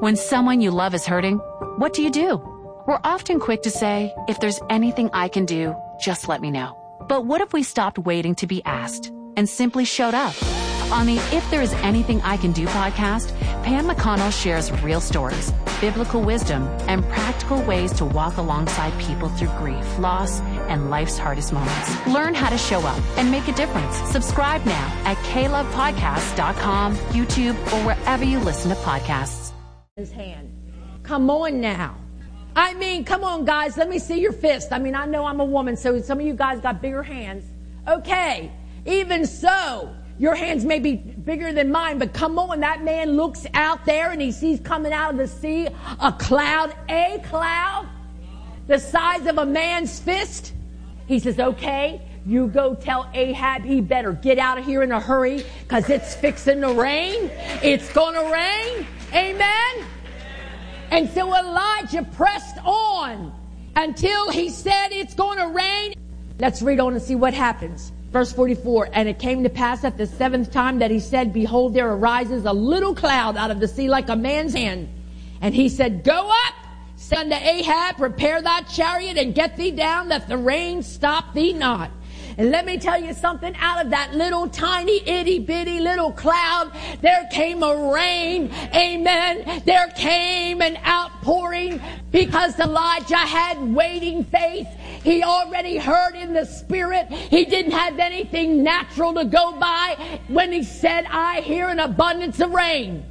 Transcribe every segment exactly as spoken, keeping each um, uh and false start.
When someone you love is hurting, what do you do? We're often quick to say, if there's anything I can do, just let me know. But what if we stopped waiting to be asked and simply showed up? On the If There Is Anything I Can Do podcast, Pam McConnell shares real stories, biblical wisdom, and practical ways to walk alongside people through grief, loss, and life's hardest moments. Learn how to show up and make a difference. Subscribe now at k love podcast dot com, YouTube, or wherever you listen to podcasts. His hand. Come on now. I mean, come on, guys. Let me see your fist. I mean, I know I'm a woman, so some of you guys got bigger hands. Okay. Even so, your hands may be bigger than mine, but come on, that man looks out there and he sees coming out of the sea a cloud, a cloud, the size of a man's fist. He says, okay, you go tell Ahab he better get out of here in a hurry because it's fixing to rain. It's going to rain. Amen. And so Elijah pressed on until he said it's going to rain. Let's read on and see what happens. Verse forty-four, and it came to pass at the seventh time that he said, behold, there arises a little cloud out of the sea like a man's hand. And he said, go up, say unto Ahab, prepare thy chariot and get thee down, that the rain stop thee not. And let me tell you something, out of that little tiny itty bitty little cloud, there came a rain. Amen. There came an outpouring because Elijah had waiting faith. He already heard in the spirit. He didn't have anything natural to go by when he said, I hear an abundance of rain.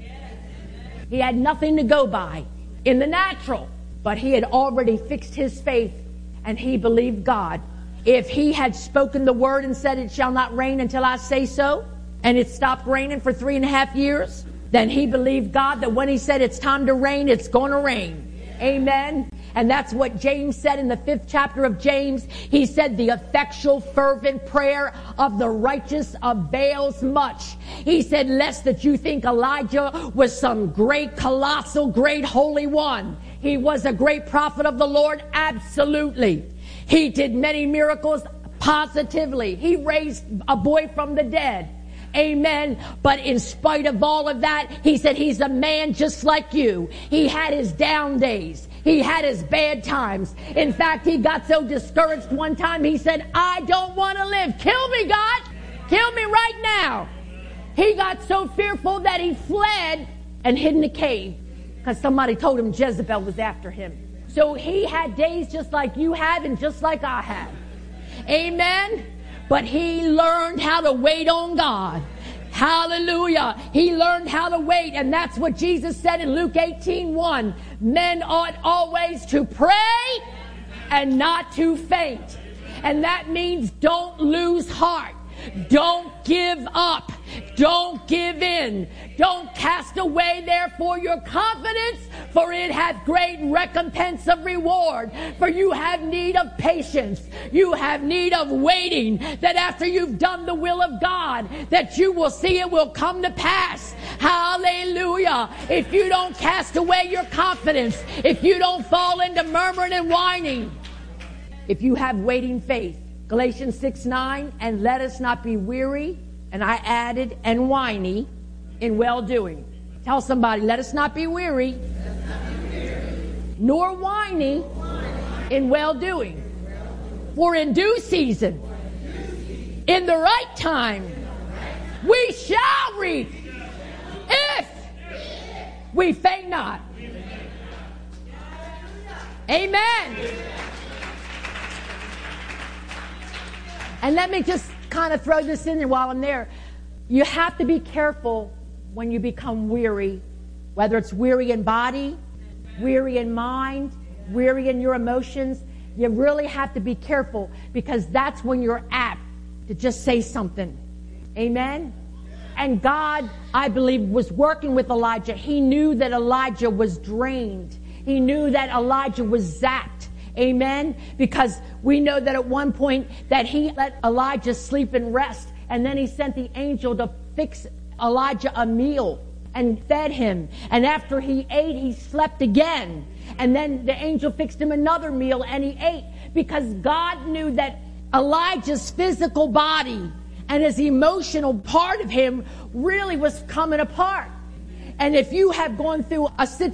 He had nothing to go by in the natural, but he had already fixed his faith and he believed God. If he had spoken the word and said, it shall not rain until I say so, and it stopped raining for three and a half years, then he believed God that when he said it's time to rain, it's going to rain. Amen. And that's what James said in the fifth chapter of James. He said the effectual fervent prayer of the righteous avails much. He said, lest that you think Elijah was some great, colossal, great holy one. He was a great prophet of the Lord. Absolutely. He did many miracles positively. He raised a boy from the dead. Amen. But in spite of all of that, he said he's a man just like you. He had his down days. He had his bad times. In fact, he got so discouraged one time, he said, I don't want to live. Kill me, God. Kill me right now. He got so fearful that he fled and hid in a cave because somebody told him Jezebel was after him. So he had days just like you have and just like I have. Amen. But he learned how to wait on God. Hallelujah. He learned how to wait. And that's what Jesus said in Luke eighteen one. Men ought always to pray and not to faint. And that means don't lose heart. Don't give up. Don't give in. Don't cast away therefore your confidence, for it hath great recompense of reward. For you have need of patience. You have need of waiting, that after you've done the will of God, that you will see it will come to pass. Hallelujah. If you don't cast away your confidence, if you don't fall into murmuring and whining, if you have waiting faith, Galatians six nine, and let us not be weary, and I added, and whiny in well-doing. Tell somebody, let us not be weary, not be weary. Nor whiny, whiny. in well-doing. For in due season, in the right time, we shall reap, if we faint not. Amen. And let me just kind of throw this in there while I'm there. You have to be careful when you become weary, whether it's weary in body, weary in mind, weary in your emotions. You really have to be careful because that's when you're apt to just say something. Amen? And God, I believe, was working with Elijah. He knew that Elijah was drained. He knew that Elijah was zapped. Amen? Because we know that at one point that he let Elijah sleep and rest. And then he sent the angel to fix Elijah a meal and fed him. And after he ate, he slept again. And then the angel fixed him another meal and he ate. Because God knew that Elijah's physical body and his emotional part of him really was coming apart. And if you have gone through a situation